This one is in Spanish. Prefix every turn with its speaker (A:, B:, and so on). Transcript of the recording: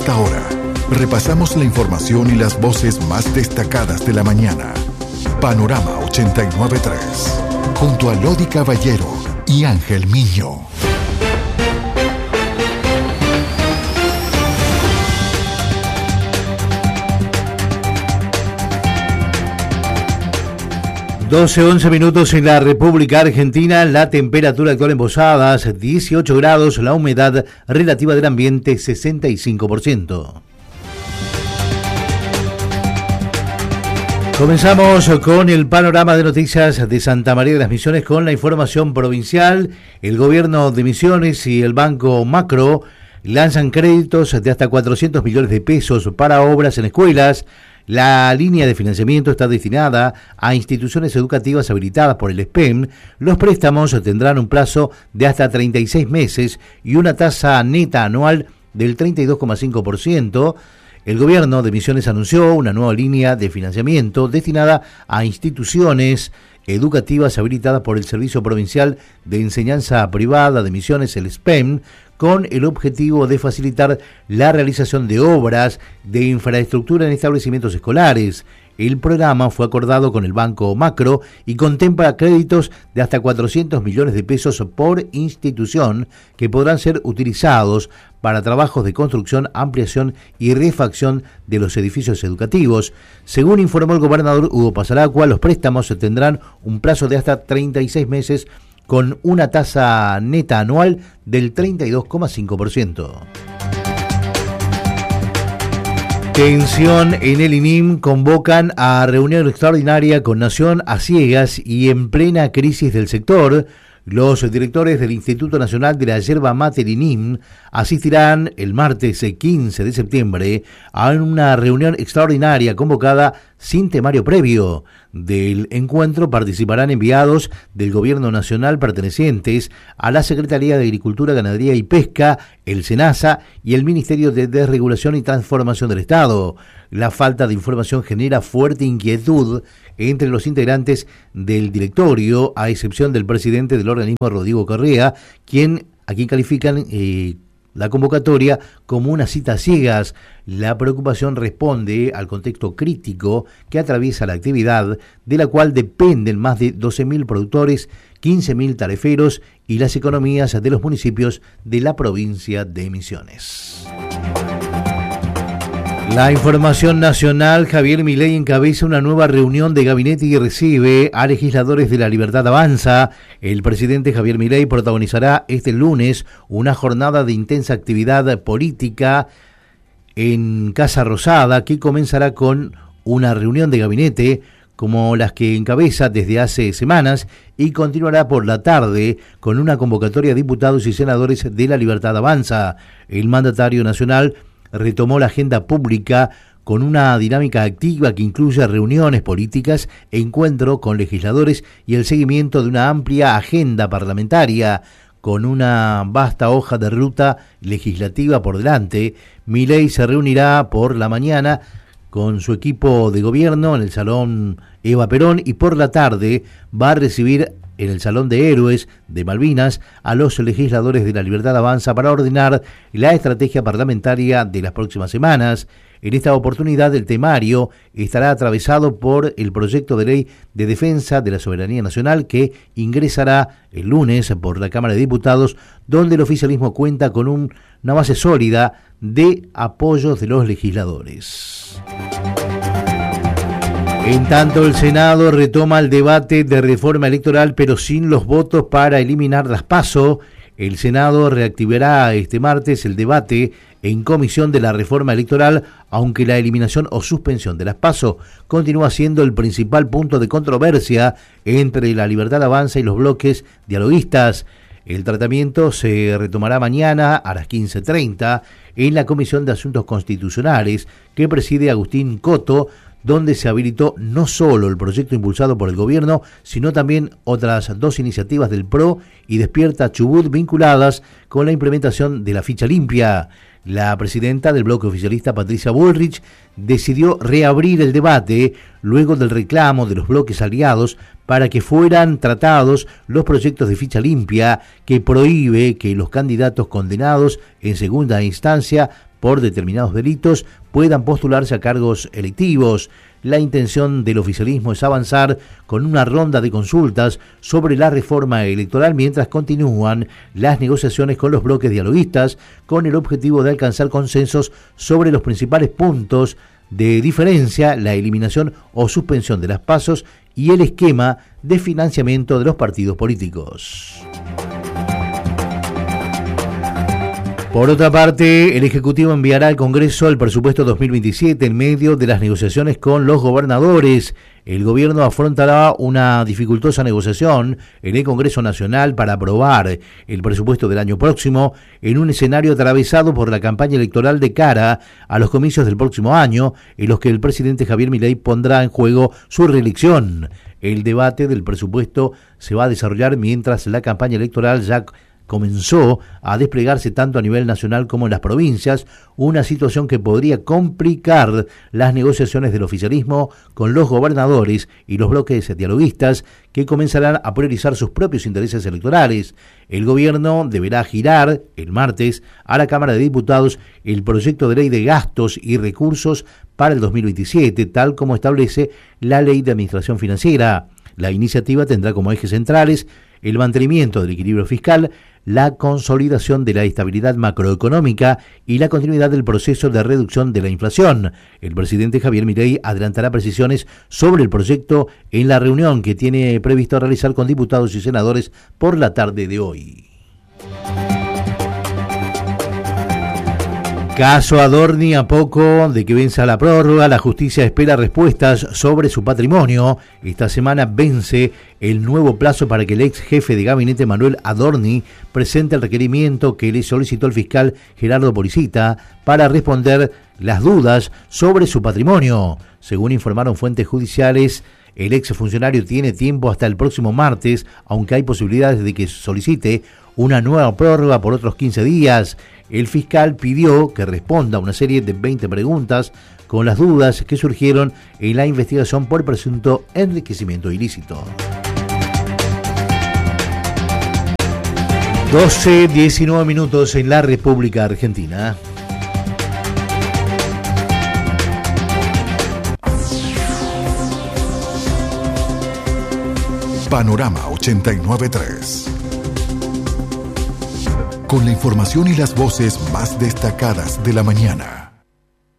A: esta hora, repasamos la información y las voces más destacadas de la mañana. Panorama 89.3, junto a Lodi Caballero y Ángel Miño.
B: Doce, 11 minutos en la República Argentina, la temperatura actual en Posadas, 18 grados, la humedad relativa del ambiente, 65%. Comenzamos con el panorama de noticias de Santa María de las Misiones con la información provincial. El gobierno de Misiones y el Banco Macro lanzan créditos de hasta 400 millones de pesos para obras en escuelas. La línea de financiamiento está destinada a instituciones educativas habilitadas por el SPEM. Los préstamos tendrán un plazo de hasta 36 meses y una tasa neta anual del 32,5%. El gobierno de Misiones anunció una nueva línea de financiamiento destinada a instituciones educativas habilitadas por el Servicio Provincial de Enseñanza Privada de Misiones, el SPEM, con el objetivo de facilitar la realización de obras de infraestructura en establecimientos escolares. El programa fue acordado con el Banco Macro y contempla créditos de hasta 400 millones de pesos por institución que podrán ser utilizados para trabajos de construcción, ampliación y refacción de los edificios educativos. Según informó el gobernador Hugo Pasaracua, los préstamos tendrán un plazo de hasta 36 meses con una tasa neta anual del 32,5%. Tensión en el INIM, convocan a reunión extraordinaria con Nación a ciegas y en plena crisis del sector. Los directores del Instituto Nacional de la Yerba Mate INIM asistirán el martes 15 de septiembre a una reunión extraordinaria convocada sin temario previo. Del encuentro participarán enviados del Gobierno Nacional pertenecientes a la Secretaría de Agricultura, Ganadería y Pesca, el SENASA y el Ministerio de Desregulación y Transformación del Estado. La falta de información genera fuerte inquietud entre los integrantes del directorio, a excepción del presidente del organismo, Rodrigo Correa, quien aquí califican la convocatoria como una cita a ciegas. La preocupación responde al contexto crítico que atraviesa la actividad, de la cual dependen más de 12.000 productores, 15.000 tareferos y las economías de los municipios de la provincia de Misiones. La información nacional: Javier Milei encabeza una nueva reunión de gabinete y recibe a legisladores de La Libertad Avanza. El presidente Javier Milei protagonizará este lunes una jornada de intensa actividad política en Casa Rosada, que comenzará con una reunión de gabinete como las que encabeza desde hace semanas y continuará por la tarde con una convocatoria de diputados y senadores de La Libertad Avanza. El mandatario nacional retomó la agenda pública con una dinámica activa que incluye reuniones políticas, encuentro con legisladores y el seguimiento de una amplia agenda parlamentaria. Con una vasta hoja de ruta legislativa por delante, Milei se reunirá por la mañana con su equipo de gobierno en el Salón Eva Perón y por la tarde va a recibir en el Salón de Héroes de Malvinas a los legisladores de La Libertad Avanza para ordenar la estrategia parlamentaria de las próximas semanas. En esta oportunidad, el temario estará atravesado por el proyecto de ley de defensa de la soberanía nacional que ingresará el lunes por la Cámara de Diputados, donde el oficialismo cuenta con una base sólida de apoyos de los legisladores. En tanto, el Senado retoma el debate de reforma electoral, pero sin los votos para eliminar las PASO. El Senado reactivará este martes el debate en comisión de la reforma electoral, aunque la eliminación o suspensión de las PASO continúa siendo el principal punto de controversia entre La Libertad Avanza y los bloques dialoguistas. El tratamiento se retomará mañana a las 15:30 en la Comisión de Asuntos Constitucionales que preside Agustín Coto, donde se habilitó no solo el proyecto impulsado por el gobierno, sino también otras dos iniciativas del PRO y Despierta Chubut vinculadas con la implementación de la ficha limpia. la presidenta del bloque oficialista, Patricia Bullrich, decidió reabrir el debate luego del reclamo de los bloques aliados para que fueran tratados los proyectos de ficha limpia que prohíbe que los candidatos condenados en segunda instancia por determinados delitos puedan postularse a cargos electivos. La intención del oficialismo es avanzar con una ronda de consultas sobre la reforma electoral mientras continúan las negociaciones con los bloques dialoguistas con el objetivo de alcanzar consensos sobre los principales puntos de diferencia, la eliminación o suspensión de las PASOs y el esquema de financiamiento de los partidos políticos. Por otra parte, el Ejecutivo enviará al Congreso el presupuesto 2027 en medio de las negociaciones con los gobernadores. El gobierno afrontará una dificultosa negociación en el Congreso Nacional para aprobar el presupuesto del año próximo en un escenario atravesado por la campaña electoral de cara a los comicios del próximo año, en los que el presidente Javier Milei pondrá en juego su reelección. El debate del presupuesto se va a desarrollar mientras la campaña electoral ya comenzó a desplegarse tanto a nivel nacional como en las provincias, una situación que podría complicar las negociaciones del oficialismo con los gobernadores y los bloques dialoguistas que comenzarán a priorizar sus propios intereses electorales. El gobierno deberá girar el martes a la Cámara de Diputados el proyecto de ley de gastos y recursos para el 2027, tal como establece la Ley de Administración Financiera. La iniciativa tendrá como ejes centrales el mantenimiento del equilibrio fiscal, la consolidación de la estabilidad macroeconómica y la continuidad del proceso de reducción de la inflación. El presidente Javier Milei adelantará precisiones sobre el proyecto en la reunión que tiene previsto realizar con diputados y senadores por la tarde de hoy. Caso Adorni, a poco de que venza la prórroga, la justicia espera respuestas sobre su patrimonio. Esta semana vence el nuevo plazo para que el ex jefe de gabinete Manuel Adorni presente el requerimiento que le solicitó el fiscal Gerardo Policita para responder las dudas sobre su patrimonio. Según informaron fuentes judiciales, el ex funcionario tiene tiempo hasta el próximo martes, aunque hay posibilidades de que solicite una nueva prórroga por otros 15 días. El fiscal pidió que responda a una serie de 20 preguntas con las dudas que surgieron en la investigación por presunto enriquecimiento ilícito. 12:19 minutos en la República Argentina.
A: Panorama 89.3. Con la información y las voces más destacadas de la mañana.